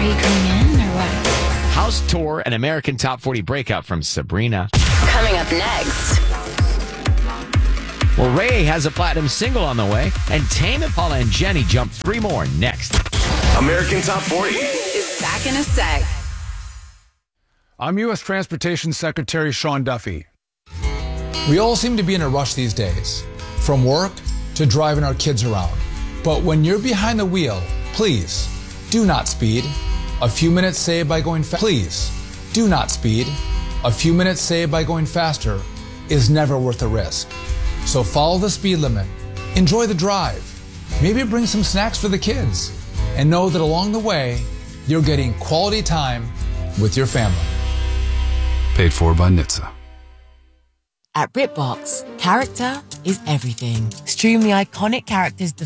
you coming in or what? House Tour, an American Top 40 breakout from Sabrina. Coming up next. Well, Ray has a platinum single on the way, and Tame Impala and Jenny jump 3 more next. American Top 40 Is back in a sec. I'm U.S. Transportation Secretary Sean Duffy. We all seem to be in a rush these days, from work to driving our kids around. But when you're behind the wheel, please do not speed. A few minutes saved by going faster. Please do not speed. A few minutes saved by going faster is never worth the risk. So follow the speed limit, enjoy the drive, maybe bring some snacks for the kids, and know that along the way, you're getting quality time with your family. Paid for by NHTSA. At BritBox, character is everything. Stream the iconic characters